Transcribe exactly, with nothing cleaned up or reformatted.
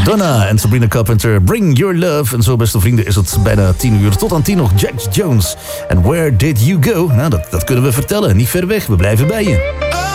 Madonna en Sabrina Carpenter, Bring Your Love. En zo, beste vrienden, is het bijna tien uur. Tot aan tien nog Jack Jones. En Where Did You Go? Nou, dat, dat kunnen we vertellen. Niet ver weg, we blijven bij je.